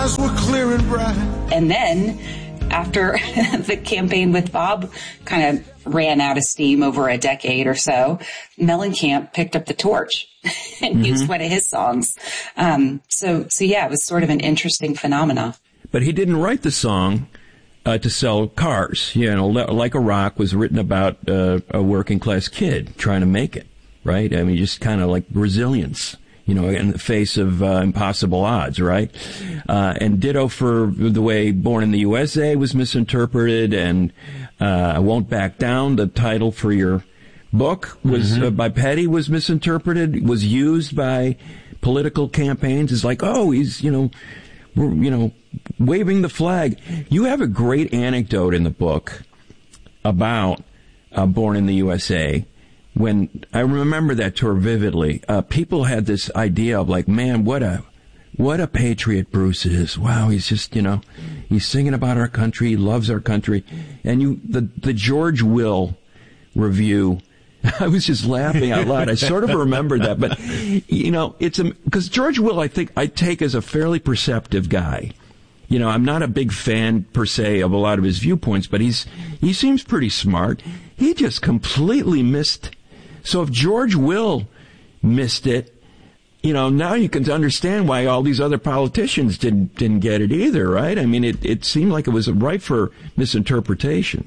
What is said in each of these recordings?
eyes were clear and bright. And then after the campaign with Bob kind of ran out of steam over a decade or so, Mellencamp picked up the torch and used one of his songs. So yeah, it was sort of an interesting phenomena. But he didn't write the song to sell cars. You know, Like a Rock was written about a working class kid trying to make it, right? I mean, just kind of like resilience, you know, in the face of impossible odds, right? And ditto for the way Born in the USA was misinterpreted, and I Won't Back Down, the title for your book, was by Petty, was misinterpreted, was used by political campaigns. It's like, oh, he's, waving the flag. You have a great anecdote in the book about Born in the USA. When I remember that tour vividly, people had this idea of like, man, what a patriot Bruce is. Wow, he's just, he's singing about our country, he loves our country. And the George Will review, I was just laughing out loud. I sort of remember that, but it's because George Will, I think I take as a fairly perceptive guy. I'm not a big fan per se of a lot of his viewpoints, but he seems pretty smart. He just completely missed. So if George Will missed it, now you can understand why all these other politicians didn't get it either, right? I mean, it seemed like it was ripe for misinterpretation.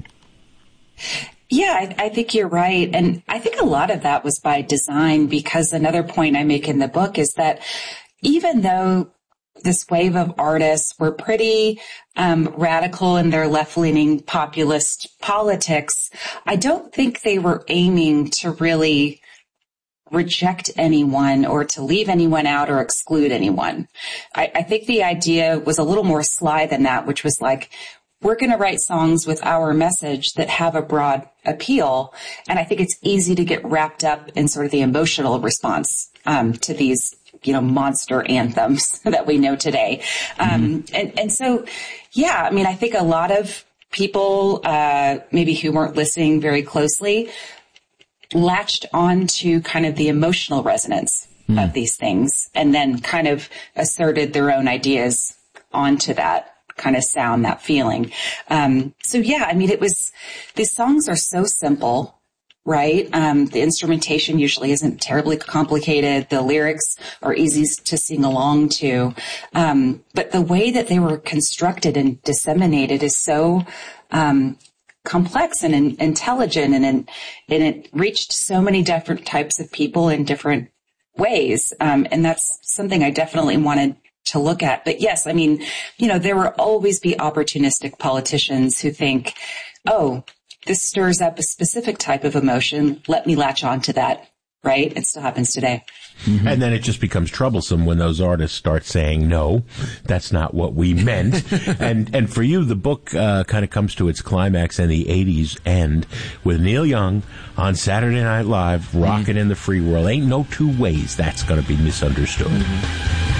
Yeah, I think you're right. And I think a lot of that was by design, because another point I make in the book is that even though this wave of artists were pretty radical in their left-leaning populist politics, I don't think they were aiming to really reject anyone or to leave anyone out or exclude anyone. I think the idea was a little more sly than that, which was like, we're going to write songs with our message that have a broad appeal. And I think it's easy to get wrapped up in sort of the emotional response to these monster anthems that we know today. And so, yeah, I mean, I think a lot of people, maybe who weren't listening very closely, latched on to kind of the emotional resonance of these things, and then kind of asserted their own ideas onto that kind of sound, that feeling. So yeah, I mean, these songs are so simple. Right. The instrumentation usually isn't terribly complicated. The lyrics are easy to sing along to. But the way that they were constructed and disseminated is so complex and intelligent, and it reached so many different types of people in different ways. And that's something I definitely wanted to look at. But yes, I mean, there will always be opportunistic politicians who think, oh, this stirs up a specific type of emotion. Let me latch on to that, right? It still happens today. And then it just becomes troublesome when those artists start saying, no, that's not what we meant. and for you, the book kind of comes to its climax and the 80s end with Neil Young on Saturday Night Live, rocking in the free world. Ain't no two ways that's going to be misunderstood.